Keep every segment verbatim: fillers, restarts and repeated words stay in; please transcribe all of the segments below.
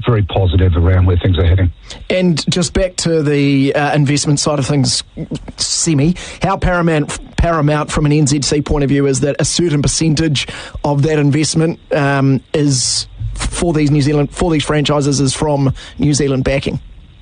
very positive around where things are heading. And just back to the uh, investment side of things, Semi, how paramount paramount from an N Z C point of view is that a certain percentage of that investment um, is for these New Zealand for these franchises is from New Zealand backing?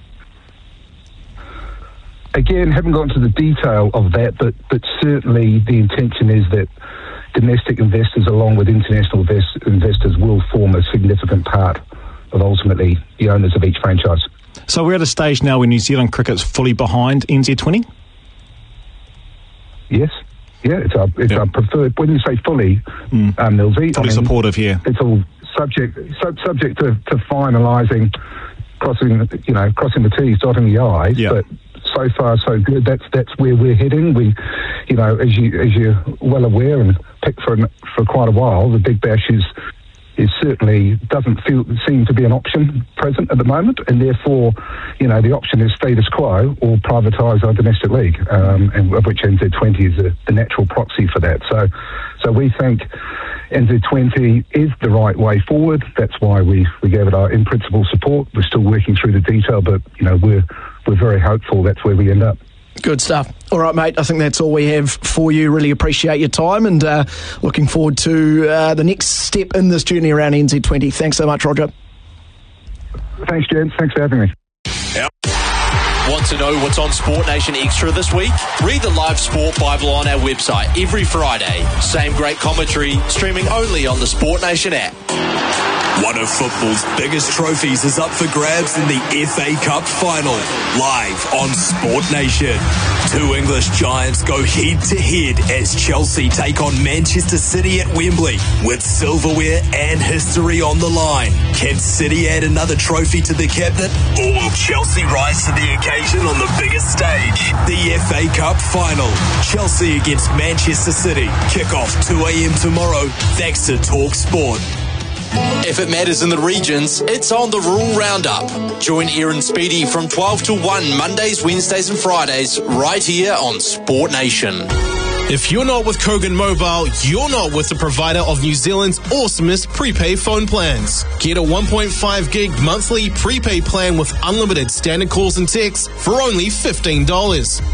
Again, haven't gone into the detail of that, but but certainly the intention is that domestic investors, along with international invest- investors, will form a significant part of ultimately the owners of each franchise. So we're at a stage now where New Zealand cricket's fully behind N Z twenty? Yes. Yeah, it's our, it's yeah. our preferred. When you say fully, mm. um, Millsy, fully I mean, supportive here. It's all subject sub, subject to, to finalising, crossing you know crossing the T's, dotting the I's. Yeah. But so far, so good. That's that's where we're heading. We, you know, as you as you're well aware and picked for for quite a while, the Big Bash is is certainly doesn't feel seem to be an option present at the moment, and therefore, you know, the option is status quo or privatise our domestic league, um, and of which N Z twenty is the, the natural proxy for that. So, so we think N Z twenty is the right way forward. That's why we, we gave it our in principle support. We're still working through the detail, but you know, we're we're very hopeful that's where we end up. Good stuff. All right, mate, I think that's all we have for you. Really appreciate your time and uh, looking forward to uh, the next step in this journey around N Z twenty. Thanks so much, Roger. Thanks, gents. Thanks for having me. Yep. Want to know what's on Sport Nation Extra this week? Read the Live Sport Bible on our website every Friday. Same great commentary, streaming only on the Sport Nation app. One of football's biggest trophies is up for grabs in the F A Cup final, live on Sport Nation. Two English giants go head-to-head as Chelsea take on Manchester City at Wembley, with silverware and history on the line. Can City add another trophy to the cabinet, or will Chelsea rise to the occasion on the biggest stage? The F A Cup final, Chelsea against Manchester City. Kick-off two a.m. tomorrow, thanks to Talk Sport. If it matters in the regions, it's on the Rural Roundup. Join Aaron Speedy from twelve to one, Mondays, Wednesdays and Fridays, right here on Sport Nation. If you're not with Kogan Mobile, you're not with the provider of New Zealand's awesomest prepaid phone plans. Get a one point five gig monthly prepaid plan with unlimited standard calls and texts for only fifteen dollars.